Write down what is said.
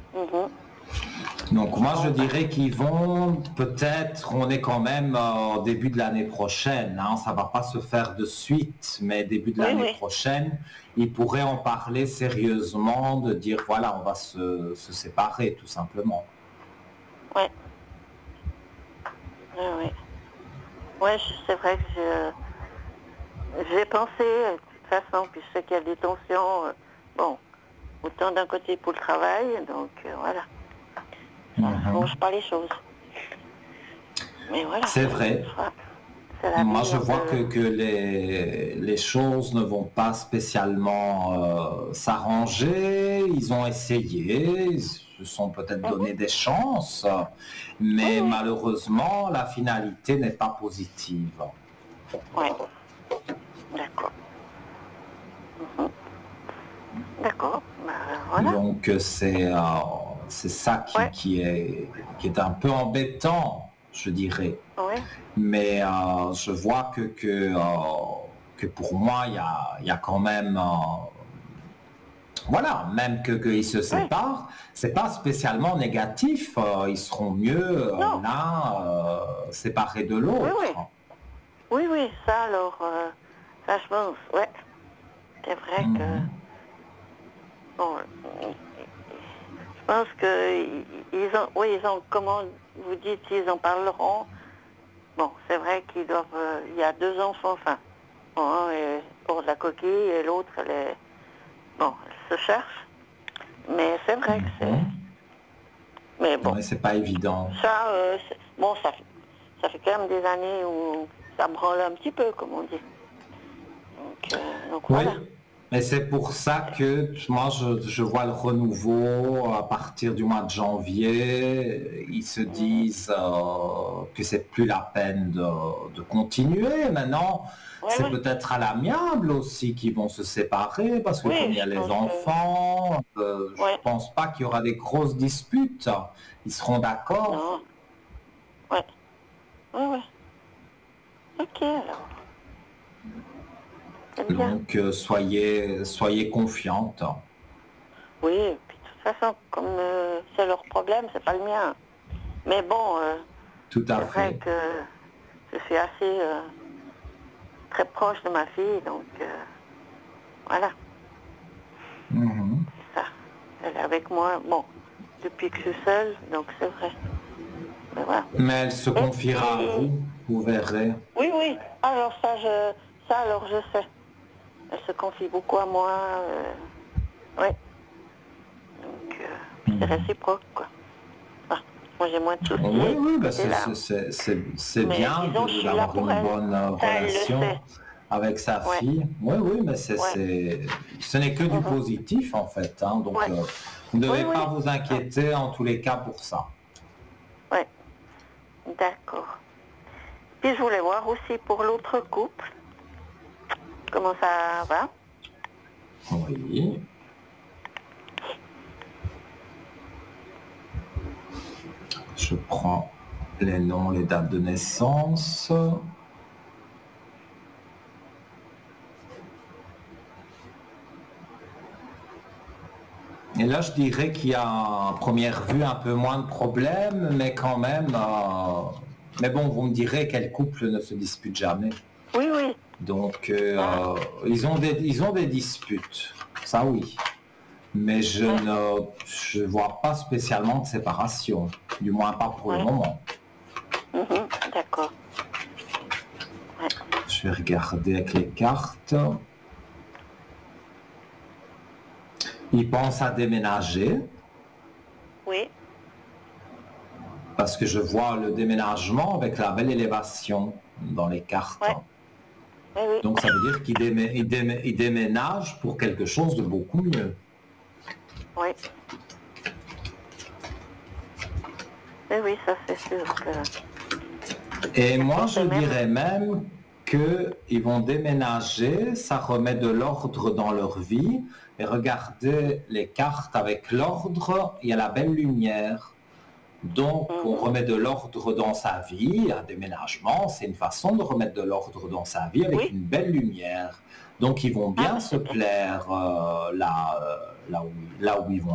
Mhm. Donc moi je dirais qu'ils vont peut-être, on est quand même au début de l'année prochaine, hein, ça va pas se faire de suite, mais début de Oui, l'année oui. prochaine, ils pourraient en parler sérieusement, de dire voilà, on va se séparer tout simplement. Ouais. Ouais, ouais. Ouais, c'est vrai que j'ai pensé, de toute façon, puis je sais qu'il y a des tensions, bon, autant d'un côté pour le travail, donc voilà, ça Mhm. n'arrange pas les choses. Mais voilà, C'est vrai. c'est la Moi, vie je un vois peu. que les choses ne vont pas spécialement s'arranger. Ils ont essayé, ils se sont peut-être Mhm. donné des chances, Oui, mais oui, malheureusement, la finalité n'est pas positive. ouais, d'accord. Mhm. D'accord, ben voilà. Donc, c'est ça Ouais, qui est un peu embêtant, je dirais. ouais, Mais je vois que pour moi, il y a quand même voilà, même qu'ils se ouais, séparent, c'est pas spécialement négatif. Ils seront mieux non, l'un séparés de oui, l'autre. oui, oui, oui, ça alors, ça je pense, ouais, c'est vrai que, Mhm. bon, je pense que ils ont, oui, ils ont, comment vous dites, ils en parleront. Bon, c'est vrai qu'ils doivent, il y a deux enfants, enfin, bon, un est hors de la coquille et l'autre, elle est, bon, elle se cherche, mais c'est vrai que c'est, Mhm. mais bon, Ouais, c'est pas évident. ça, bon, ça fait quand même des années où ça branle un petit peu, comme on dit. Donc voilà. Oui, et c'est pour ça que moi je vois le renouveau à partir du mois de janvier. Ils se Mhm. disent que c'est plus la peine de continuer. Maintenant, Ouais, c'est ouais. peut-être à l'amiable aussi qu'ils vont se séparer parce que comme Oui, il y a je les pense que, enfants, je ouais, pense pas qu'il y aura des grosses disputes. Ils seront d'accord. non, ouais, ouais, ouais. Ok, alors, c'est bien. Donc soyez confiante. Oui, et puis de toute façon, comme c'est leur problème, c'est pas le mien. Mais bon, Tout à c'est vrai fait. que je suis assez très proche de ma fille, donc voilà, Mhm. c'est ça. Elle est avec moi, bon, depuis que je suis seule, donc c'est vrai. Mais voilà. Mais elle se Et confiera à puis, vous verrez. oui, oui, alors ça alors je sais. Elle se confie beaucoup à moi, oui. Donc, puis c'est Mhm. réciproque, quoi. Ah, moi j'ai moins de Oui, soucis de oui, ce bah côté-là. c'est Mais bien disons, je suis là d'avoir pour une elle. bonne Ça, elle le relation sait. avec sa Ouais, fille. Oui, oui, mais ouais. ce n'est que du Mhm. positif en fait, hein. Donc, Ouais. vous ne Oui, devez pas oui. vous Ouais. inquiéter en tous les cas pour ça. Ouais. D'accord. Puis je voulais voir aussi pour l'autre couple, comment ça va. Oui. Je prends les noms, les dates de naissance. Et là, je dirais qu'il y a à première vue un peu moins de problèmes, mais quand même. Mais bon, vous me direz quel couple ne se dispute jamais. Oui, oui. Donc, Ça, ils ont des disputes, ça oui. Mais ouais, je vois pas spécialement de séparation, du moins pas pour le ouais. moment. Mhm. D'accord. Ouais. Je vais regarder avec les cartes. Ils pensent à déménager, Oui. parce que je vois le déménagement avec la belle élévation dans les cartes. Ouais. Oui, oui. Donc ça veut dire qu'ils déménagent pour quelque chose de beaucoup mieux. Oui. Oui, oui, ça c'est sûr que Et c'est moi, je côté même. dirais même qu'ils vont déménager, ça remet de l'ordre dans leur vie. Et regardez les cartes avec l'ordre, il y a la belle lumière. Donc, on Mhm. remet de l'ordre dans sa vie. Un déménagement, c'est une façon de remettre de l'ordre dans sa vie avec Oui. une belle lumière. Donc, ils vont Ah, bien ben se c'est bien. plaire là où ils vont